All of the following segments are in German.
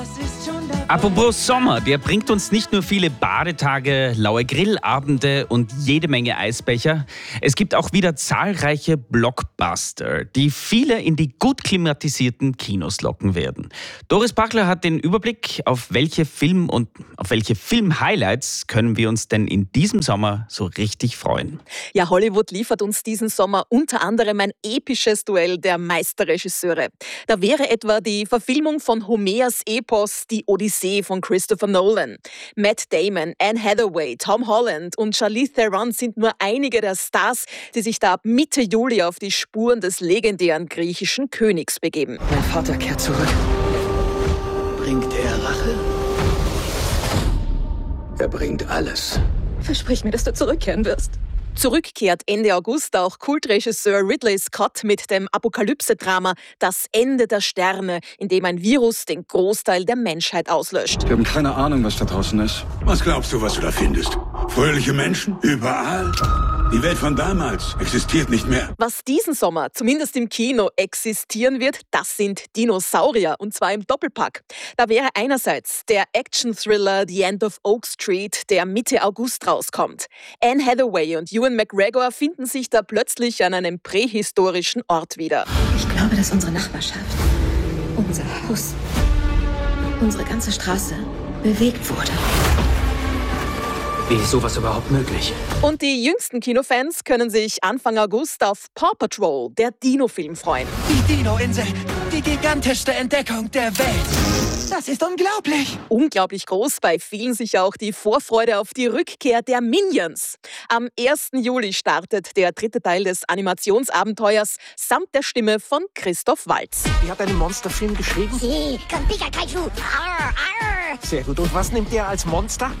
Apropos Sommer, der bringt uns nicht nur viele Badetage, laue Grillabende und jede Menge Eisbecher. Es gibt auch wieder zahlreiche Blockbuster, die viele in die gut klimatisierten Kinos locken werden. Doris Bachler hat den Überblick, auf welche Film-Highlights können wir uns denn in diesem Sommer so richtig freuen. Ja, Hollywood liefert uns diesen Sommer unter anderem ein episches Duell der Meisterregisseure. Da wäre etwa die Verfilmung von Homers Epos Die Odyssee von Christopher Nolan. Matt Damon, Anne Hathaway, Tom Holland und Charlize Theron sind nur einige der Stars, die sich da ab Mitte Juli auf die Spuren des legendären griechischen Königs begeben. Mein Vater kehrt zurück. Bringt er Rache? Er bringt alles. Versprich mir, dass du zurückkehren wirst. Zurückkehrt Ende August auch Kultregisseur Ridley Scott mit dem Apokalypse-Drama Das Ende der Sterne, in dem ein Virus den Großteil der Menschheit auslöscht. Wir haben keine Ahnung, was da draußen ist. Was glaubst du, was du da findest? Fröhliche Menschen? Überall? Die Welt von damals existiert nicht mehr. Was diesen Sommer, zumindest im Kino, existieren wird, das sind Dinosaurier, und zwar im Doppelpack. Da wäre einerseits der Action-Thriller The End of Oak Street, der Mitte August rauskommt. Anne Hathaway und Ewan McGregor finden sich da plötzlich an einem prähistorischen Ort wieder. Ich glaube, dass unsere Nachbarschaft, unser Haus, unsere ganze Straße bewegt wurde. Wie ist sowas überhaupt möglich? Und die jüngsten Kinofans können sich Anfang August auf Paw Patrol, der Dino-Film, freuen. Die Dino-Insel, die gigantischste Entdeckung der Welt. Das ist unglaublich. Unglaublich groß bei vielen sicher auch die Vorfreude auf die Rückkehr der Minions. Am 1. Juli startet der 3. Teil des Animationsabenteuers samt der Stimme von Christoph Waltz. Die hat einen Monsterfilm geschrieben? Sí, con Pikachu. Arr, arr. Sehr gut. Und was nimmt ihr als Monster?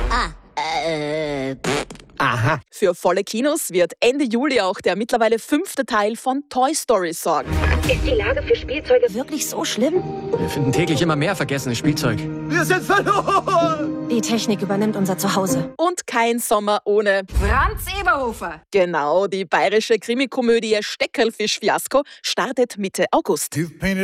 Aha. Für volle Kinos wird Ende Juli auch der mittlerweile 5. Teil von Toy Story sorgen. Ist die Lage für Spielzeuge wirklich so schlimm? Wir finden täglich immer mehr vergessenes Spielzeug. Wir sind verloren. Die Technik übernimmt unser Zuhause. Und kein Sommer ohne Franz Eberhofer. Genau, die bayerische Krimikomödie Steckerlfisch-Fiasko startet Mitte August.